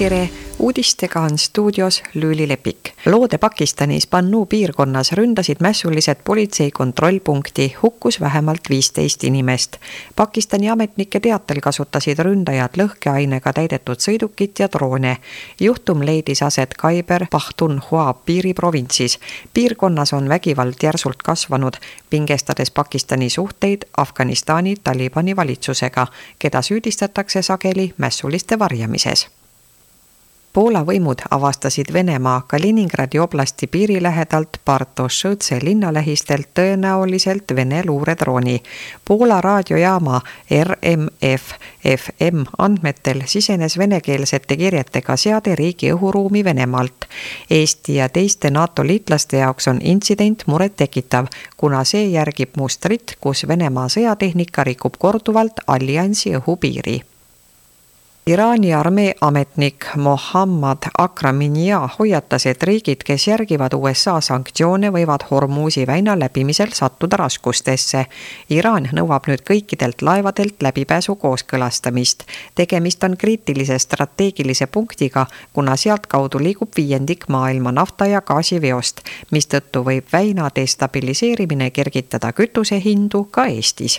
Tere! Uudistega on stuudios Lüüli Lepik. Loode Pakistanis Pannu piirkonnas ründasid mässulised politsei kontrollpunkti, hukkus vähemalt 15 inimest. Pakistani ametnike teatel kasutasid ründajad lõhkeainega täidetud sõidukit ja droone. Juhtum leidis aset Khyber Pakhtunkhwa piiriprovintsis. Piirkonnas on vägivald järsult kasvanud, pingestades Pakistani suhteid Afganistani Talibani valitsusega, keda süüdistatakse sageli mässuliste varjamises. Poola võimud avastasid Venemaa Kaliningradi oblasti piiri lähedalt Bartoszce linnalähistelt tõenäoliselt Vene luuredrooni. Poola raadiojaama RMF FM andmetel sisenes venekeelsete kirjetega seade riigi õhuruumi Venemaalt. Eesti ja teiste NATO liitlaste jaoks on intsident muret tekitav, kuna see järgib mustrit, kus Venemaa sõjatehnika rikub korduvalt alliansi õhupiiri. Iraani armee ametnik Mohammad Akraminija hoiatas, et riigid, kes järgivad USA sanktsioone, võivad Hormuzi väina läbimisel sattuda raskustesse. Iraan nõuab nüüd kõikidelt laevadelt läbipääsu kooskõlastamist. Tegemist on kriitilise strateegilise punktiga, kuna sealt kaudu liigub 5% maailma nafta- ja gaasiveost, mistõttu võib väina destabiliseerimine kergitada kütusehindu ka Eestis.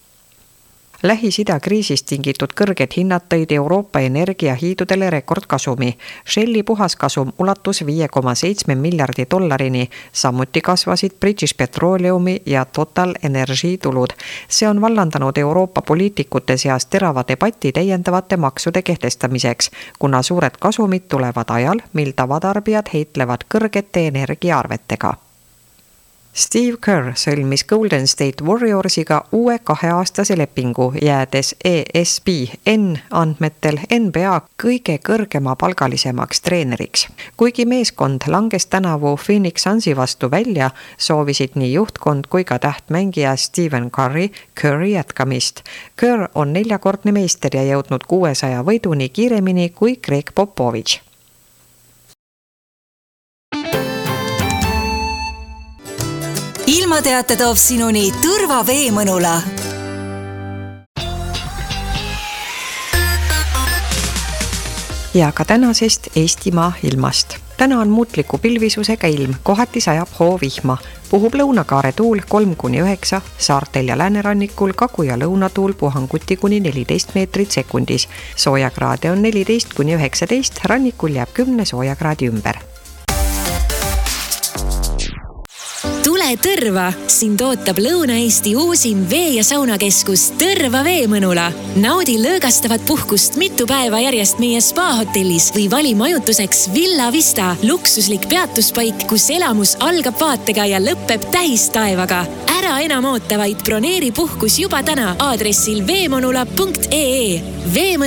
Lähis-Ida kriisist tingitud kõrged hinnad tõid Euroopa energiahiidudele rekordkasumi. Shelli puhaskasum ulatus $5,7 miljardi, samuti kasvasid British Petroleumi ja Total Energy tulud. See on vallandanud Euroopa poliitikute seas terava debatti täiendavate maksude kehtestamiseks, kuna suured kasumid tulevad ajal, mil tavatarbijad heitlevad kõrgete energiaarvetega. Steve Kerr sõlmis Golden State Warriorsiga uue 2-aastase lepingu, jäädes ESPN andmetel NBA kõige kõrgema palgalisemaks treeneriks. Kuigi meeskond langes tänavu Phoenix Sunsi vastu välja, soovisid nii juhtkond kui ka tähtmängija Stephen Curry jätkamist. Kerr on 4-kordne meister ja jõudnud 600 võiduni kiiremini kui Greg Popovich. Ilmateate toob sinuni Tõrva veemõnula. Ja ka tänasest Eestimaa ilmast. Täna on muutliku pilvisusega ilm, kohati sajab hoovihma. Puhub lõunakaare tuul 3-9, saartel ja läänerannikul kagu- ja lõunatuul puhanguti kuni 14 meetrit sekundis. Soojakraade on 14-19, rannikul jääb 10 soojakraadi ümber. Tule Tõrva! Sind ootab Lõuna-Eesti uusim vee- ja saunakeskus Tõrva veemõnula. Naudi lõõgastavat puhkust mitu päeva järjest meie spa-hotellis või vali majutuseks Villa Vista, luksuslik peatuspaik, kus elamus algab vaatega ja lõpeb tähistaevaga. Ära enam oota, vaid broneeri puhkus juba täna aadressil veemõnula.ee.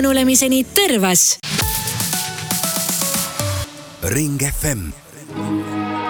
Veemõnulemiseni Tõrvas! Ring FM